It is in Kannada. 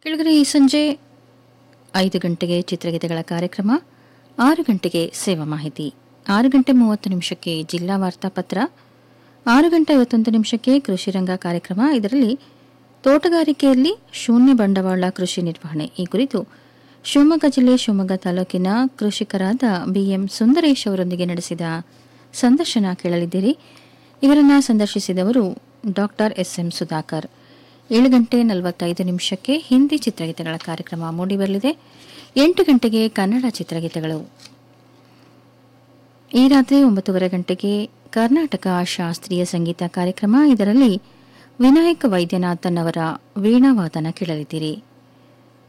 ಕೆಳಗಡೆ ಈ ಸಂಜೆ 5 ಗಂಟೆಗೆ ಚಿತ್ರಗೀತೆಗಳ ಕಾರ್ಯಕ್ರಮ, 6 ಗಂಟೆಗೆ ಸೇವಾ ಮಾಹಿತಿ, 6 ಗಂಟೆ 30 ನಿಮಿಷಕ್ಕೆ ಜಿಲ್ಲಾ ವಾರ್ತಾಪತ್ರ, 6 ಗಂಟೆ 51 ನಿಮಿಷಕ್ಕೆ ಕೃಷಿ ರಂಗ ಕಾರ್ಯಕ್ರಮ. ಇದರಲ್ಲಿ ತೋಟಗಾರಿಕೆಯಲ್ಲಿ ಶೂನ್ಯ ಬಂಡವಾಳ ಕೃಷಿ ನಿರ್ವಹಣೆ ಈ ಕುರಿತು ಶಿವಮೊಗ್ಗ ಜಿಲ್ಲೆ ಶಿವಮೊಗ್ಗ ತಾಲೂಕಿನ ಕೃಷಿಕರಾದ ಬಿಎಂ ಸುಂದರೇಶ್ ಅವರೊಂದಿಗೆ ನಡೆಸಿದ ಸಂದರ್ಶನ ಕೇಳಲಿದ್ದೀರಿ. ಇವರನ್ನು ಸಂದರ್ಶಿಸಿದವರು ಡಾಕ್ಟರ್ ಎಸ್ಎಂ ಸುಧಾಕರ್. 7 ಗಂಟೆ 45 ನಿಮಿಷಕ್ಕೆ ಹಿಂದಿ ಚಿತ್ರಗೀತೆಗಳ ಕಾರ್ಯಕ್ರಮ ಮೂಡಿಬರಲಿದೆ. 8 ಗಂಟೆಗೆ ಕನ್ನಡ ಚಿತ್ರಗೀತೆಗಳು. ಈ ರಾತ್ರಿ 9:30 ಗಂಟೆಗೆ ಕರ್ನಾಟಕ ಶಾಸ್ತ್ರೀಯ ಸಂಗೀತ ಕಾರ್ಯಕ್ರಮ. ಇದರಲ್ಲಿ ವಿನಾಯಕ ವೈದ್ಯನಾಥನ್ ಅವರ ವೀಣಾವಾದನ ಕೇಳಲಿದ್ದೀರಿ.